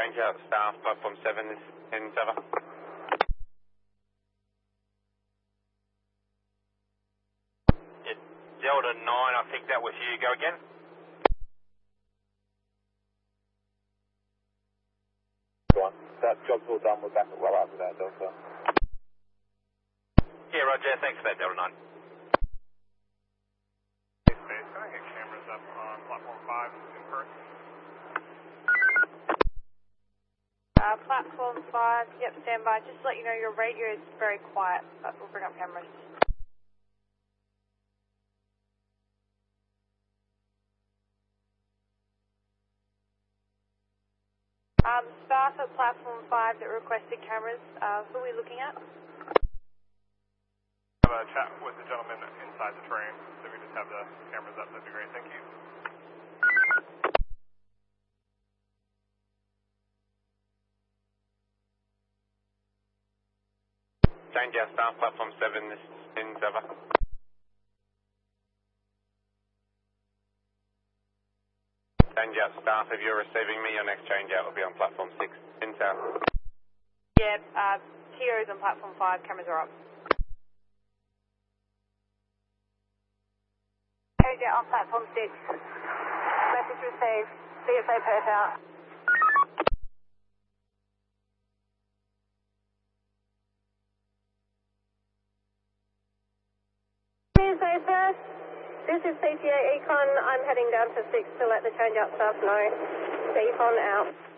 Change out staff, platform 7 is in Zava. Yeah, Delta 9, I think that was you. Go again. That job's all done. We're back well after that, Delta. Yeah, Roger. Thanks for that, Delta 9. Space, can I get cameras up on platform 5 in Perth? Platform 5, yep, stand by. Just to let you know your radio is very quiet, but we'll bring up cameras. Staff at platform 5 that requested cameras, who are we looking at? Have a chat with the gentleman inside the train, so we just have the cameras up. That'd be great. Thank you. Change out staff, platform 7 is in Zava. Change out staff. If you're receiving me, your next change out will be on platform 6 in South. Yeah, TO's on platform 5, cameras are up. Change out on platform 6. Message received. CSA Perth out. CSA Perth, this is CTA Econ. I'm heading down to 6 to let the change out staff know. Econ out.